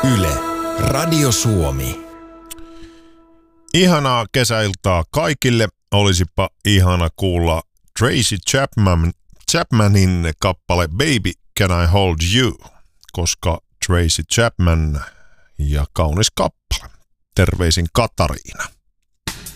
Yle, Radio Suomi. Ihanaa kesäiltaa kaikille. Olisipa ihana kuulla Tracy Chapmanin kappale Baby Can I Hold You, koska Tracy Chapman ja kaunis kappale. Terveisin Katariina.